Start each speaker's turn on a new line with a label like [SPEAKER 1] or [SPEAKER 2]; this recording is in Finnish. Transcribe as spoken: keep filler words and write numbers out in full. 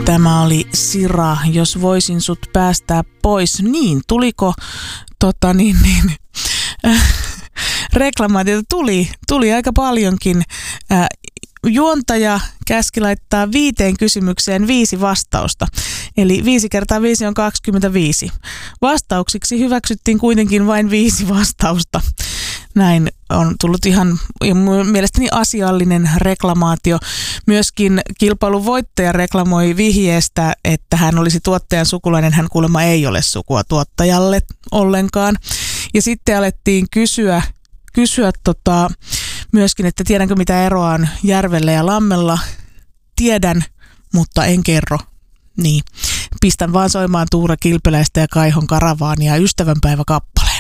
[SPEAKER 1] Tämä oli Sira, jos voisin sut päästää pois. Niin, tuliko tota niin, niin äh, reklamaatiota? Tuli, tuli aika paljonkin. Äh, juontaja käski laittaa viiteen kysymykseen viisi vastausta. Eli viisi kertaa viisi on kaksikymmentäviisi. Vastauksiksi hyväksyttiin kuitenkin vain viisi vastausta. Näin on tullut ihan mielestäni asiallinen reklamaatio. Myöskin kilpailun voittaja reklamoi vihjeestä, että hän olisi tuottajan sukulainen. Hän kuulemma ei ole sukua tuottajalle ollenkaan. Ja sitten alettiin kysyä, kysyä tota, myöskin, että tiedänkö mitä eroa on järvellä ja lammella. Tiedän, mutta en kerro. Niin, pistän vaan soimaan Tuura Kilpeläistä ja Kaihon Karavaania ystävänpäiväkappale.